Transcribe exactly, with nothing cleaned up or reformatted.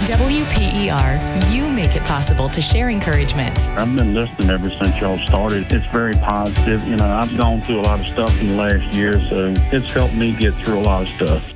W P E R, you make it possible to share encouragement. I've been listening ever since y'all started. It's very positive. You know, I've gone through a lot of stuff in the last year, so it's helped me get through a lot of stuff.